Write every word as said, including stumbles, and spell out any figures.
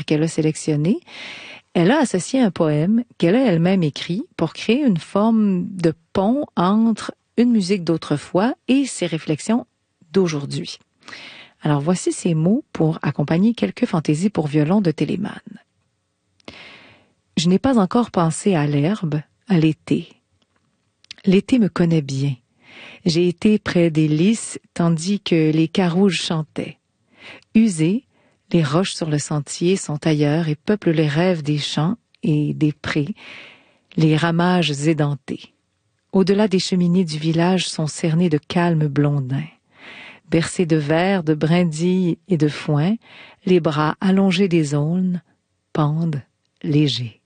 qu'elle a sélectionnées, elle a associé un poème qu'elle a elle-même écrit pour créer une forme de pont entre une musique d'autrefois et ses réflexions d'aujourd'hui. Alors voici ces mots pour accompagner quelques fantaisies pour violon de Telemann. Je n'ai pas encore pensé à l'herbe, à l'été. L'été me connaît bien. J'ai été près des lys tandis que les carouges chantaient. Usées, les roches sur le sentier sont ailleurs et peuplent les rêves des champs et des prés, les ramages édentés. Au-delà des cheminées du village sont cernés de calmes blondins. Bercés de verre, de brindilles et de foin, les bras allongés des aulnes pendent légers.